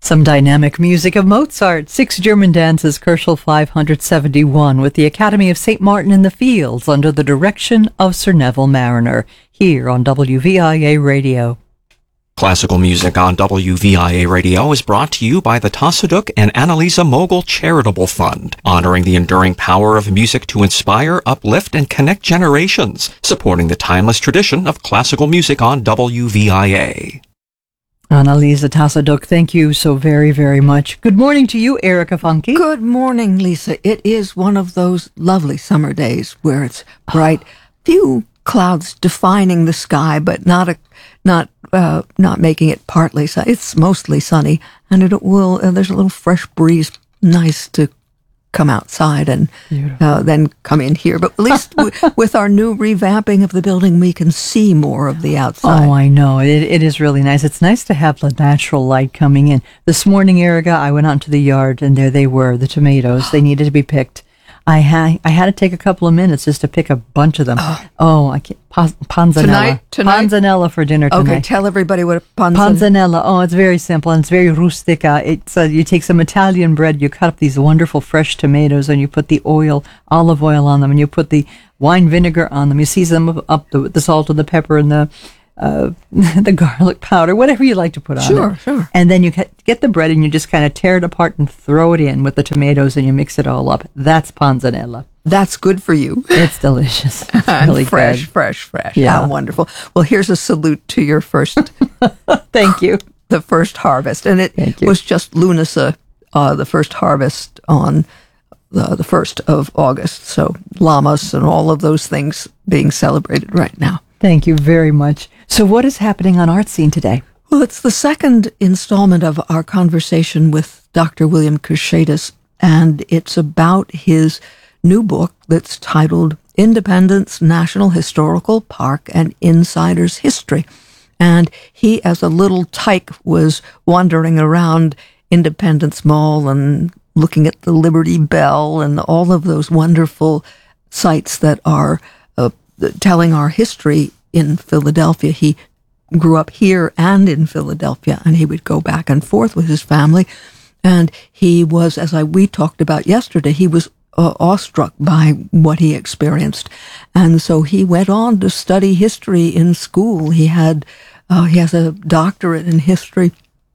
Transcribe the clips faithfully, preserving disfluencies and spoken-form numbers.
Some dynamic music of Mozart, six German dances, Kerschel five hundred seventy-one, with the Academy of Saint Martin in the Fields under the direction of Sir Neville Mariner, here on W V I A Radio. Classical music on W V I A Radio is brought to you by the Tassoduk and Annalisa Mogul Charitable Fund, honoring the enduring power of music to inspire, uplift, and connect generations, supporting the timeless tradition of classical music on W V I A. Annalisa Tassoduk, thank you so very, very much. Good morning to you, Erica Funky. Good morning, Lisa. It is one of those lovely summer days where it's bright, few clouds defining the sky, but not a, not uh, not making it partly sunny. It's mostly sunny, and it will. Uh, there's a little fresh breeze, nice to come outside and uh, then come in here. But at least w- with our new revamping of the building, we can see more of the outside. Oh, I know. It, it is really nice. It's nice to have the natural light coming in. This morning, Erica, I went out into the yard, and there they were, the tomatoes. They needed to be picked. I had I had to take a couple of minutes just to pick a bunch of them. Oh, oh I can't. Pos, panzanella. Tonight, tonight? Panzanella for dinner tonight. Okay, tell everybody what a panzanella. Panzanella. Oh, it's very simple and it's very rustica. It's uh, you take some Italian bread, you cut up these wonderful fresh tomatoes, and you put the oil, olive oil on them, and you put the wine vinegar on them. You season them up the, the salt and the pepper and the uh, the garlic powder, whatever you like to put on sure, it. Sure, sure. And then you get the bread and you just kind of tear it apart and throw it in with the tomatoes, and you mix it all up. That's panzanella. That's good for you. It's delicious. It's really fresh, good. fresh, fresh. Yeah. How wonderful. Well, here's a salute to your first. Thank you. The first harvest. And it was just Lunasa, uh, the first harvest on the, the first of August. So llamas and all of those things being celebrated right now. Thank you very much. So what is happening on Art Scene today? Well, it's the second installment of our conversation with Doctor William Kershaitis, and it's about his new book that's titled Independence National Historical Park and Insider's History. And he, as a little tyke, was wandering around Independence Mall and looking at the Liberty Bell and all of those wonderful sites that are uh, telling our history in Philadelphia. He grew up here and in Philadelphia, and he would go back and forth with his family. And he was, as I we talked about yesterday, he was Uh, awestruck by what he experienced, and so he went on to study history in school. He had uh, he has a doctorate in history,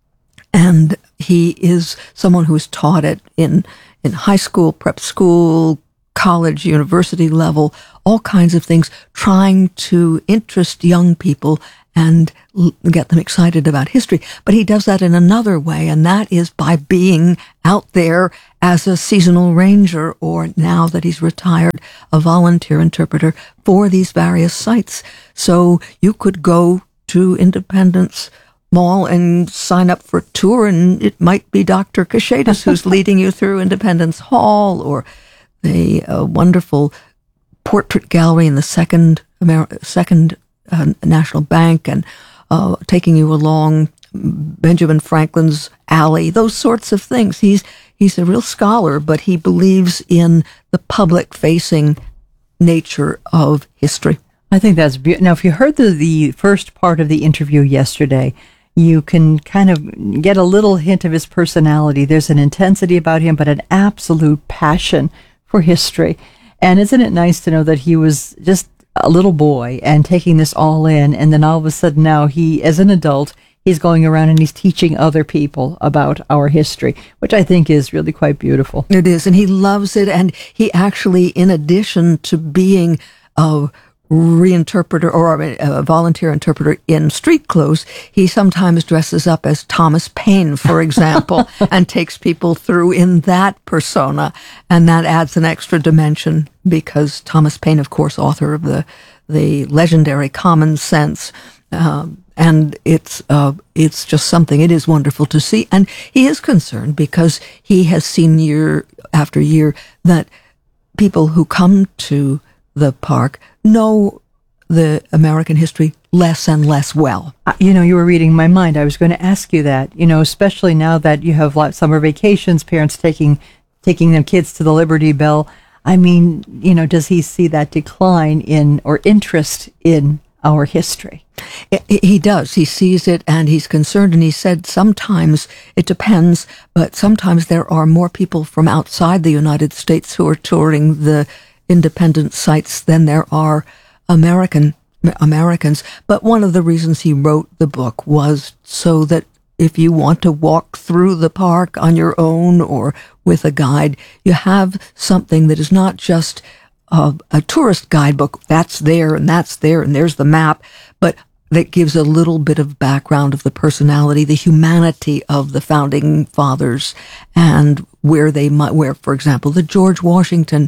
and he is someone who is taught it in in high school, prep school, college, university level, all kinds of things, trying to interest young people and l- get them excited about history. But he does that in another way, and that is by being out there as a seasonal ranger, or now that he's retired, a volunteer interpreter for these various sites. So you could go to Independence Mall and sign up for a tour, and it might be Doctor Kershaitis who's leading you through Independence Hall, or the uh, wonderful portrait gallery in the second Amer- second uh, National Bank, and uh, taking you along Benjamin Franklin's alley, those sorts of things. He's he's a real scholar, but he believes in the public-facing nature of history. I think that's beautiful. Now, if you heard the, the first part of the interview yesterday, you can kind of get a little hint of his personality. There's an intensity about him, but an absolute passion for history. And isn't it nice to know that he was just a little boy and taking this all in, and then all of a sudden now he, as an adult, he's going around and he's teaching other people about our history, which I think is really quite beautiful. It is, and he loves it, and he actually, in addition to being a reinterpreter or a volunteer interpreter in street clothes, he sometimes dresses up as Thomas Paine, for example, and takes people through in that persona, and that adds an extra dimension, because Thomas Paine, of course, author of the the legendary Common Sense, um, and it's uh, it's just something. It is wonderful to see, and he is concerned because he has seen year after year that people who come to the park know the American history less and less well. Uh, you know, you were reading my mind. I was going to ask you that, you know, especially now that you have like summer vacations, parents taking taking their kids to the Liberty Bell. I mean, you know, does he see that decline in or interest in our history. He does. He sees it and he's concerned. And he said sometimes it depends, but sometimes there are more people from outside the United States who are touring the independent sites than there are American Americans. But one of the reasons he wrote the book was so that if you want to walk through the park on your own or with a guide, you have something that is not just a, a tourist guidebook. That's there and that's there and there's the map, but that gives a little bit of background of the personality, the humanity of the founding fathers, and where they might, where, for example, the George Washington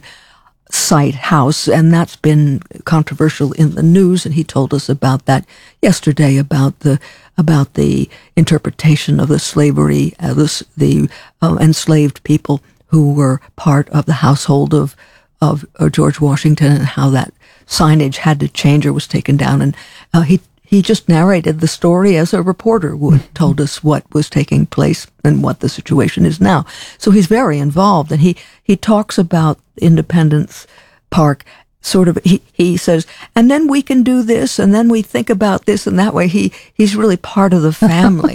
site house, and that's been controversial in the news, and he told us about that yesterday, about the about the interpretation of the slavery, uh, the, the uh, enslaved people who were part of the household of of uh, George Washington, and how that signage had to change or was taken down. And uh, he he just narrated the story as a reporter would, told us what was taking place and what the situation is now. So he's very involved, and he, he talks about Independence Park sort of, he, he says, and then we can do this, and then we think about this, and that way he, he's really part of the family.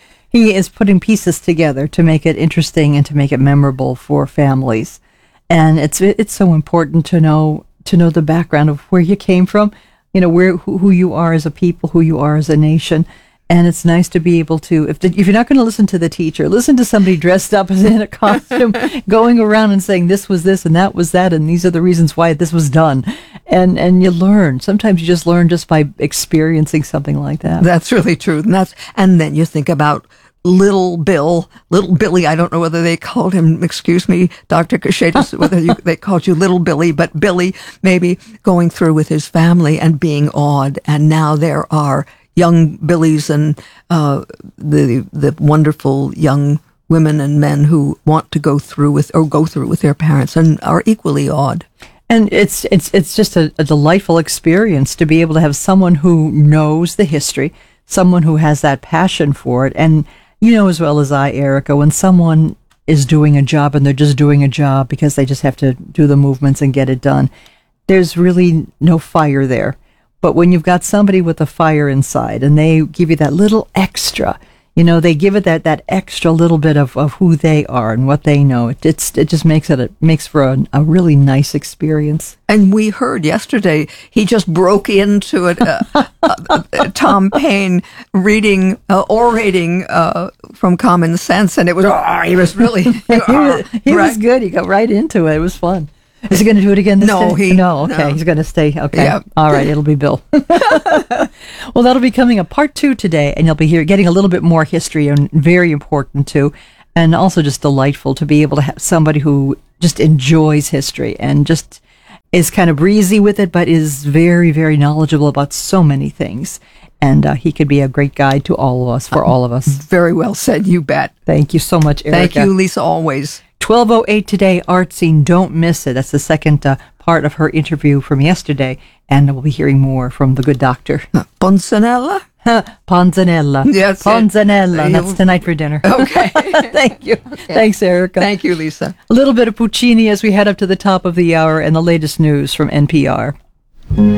He is putting pieces together to make it interesting and to make it memorable for families. And it's it's so important to know to know the background of where you came from, you know, where who, who you are as a people, who you are as a nation. And it's nice to be able to, if the, if you're not going to listen to the teacher, listen to somebody dressed up as in a costume, going around and saying this was this and that was that, and these are the reasons why this was done. And and you learn. Sometimes you just learn just by experiencing something like that. That's really true. And that's and then you think about Little Bill, Little Billy. I don't know whether they called him, excuse me, Doctor Cushatus, whether you, they called you Little Billy, but Billy maybe going through with his family and being awed. And now there are young Billies and uh, the the wonderful young women and men who want to go through with or go through with their parents and are equally awed. And it's it's it's just a, a delightful experience to be able to have someone who knows the history, someone who has that passion for it. And you know as well as I, Erica, when someone is doing a job and they're just doing a job because they just have to do the movements and get it done, there's really no fire there. But when you've got somebody with a fire inside and they give you that little extra, you know, they give it that, that extra little bit of, of who they are and what they know. It it's, it just makes it, it makes for a, a really nice experience. And we heard yesterday, he just broke into it, uh, uh, uh, Tom Paine reading, uh, orating uh, from Common Sense, and it was, oh, he was really, he, was, he right. was good. He got right into it. It was fun. Is he going to do it again this no, day? He, no, okay. No. He's going to stay. Okay. Yep. All right. It'll be Bill. Well, that'll be coming a part two today, and you'll be here getting a little bit more history, and very important too, and also just delightful to be able to have somebody who just enjoys history and just is kind of breezy with it, but is very, very knowledgeable about so many things. And uh, he could be a great guide to all of us, for all of us. Very well said, you bet. Thank you so much, Erica. Thank you, Lisa, always. twelve oh eight today, Art Scene. Don't miss it. That's the second uh, part of her interview from yesterday. And we'll be hearing more from the good doctor. Ponzanella? Ponzanella. Yes. Ponzanella. That's tonight for dinner. Okay. Thank you. Okay. Thanks, Erica. Thank you, Lisa. A little bit of Puccini as we head up to the top of the hour and the latest news from N P R.